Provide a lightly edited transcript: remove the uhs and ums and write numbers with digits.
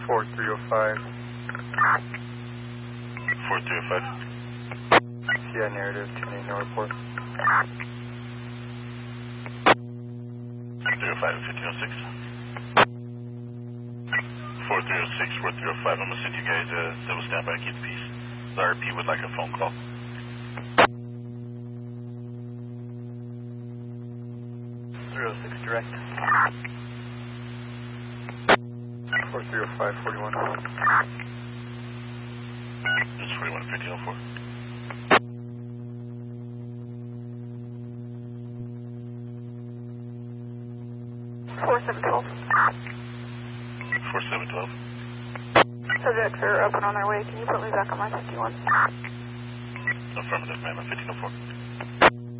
4305. 4305. Yeah, narrative, 10 no report. 4305 and 1506. 4306, 4305. I'm gonna send you guys a civil standby, keep the peace. The RP would like a phone call. Direct. 4305, 41. This is 41 1504. 4712. 4712. Subjects are up and on their way. Can you put me back on my 51? Affirmative, ma'am, 1504.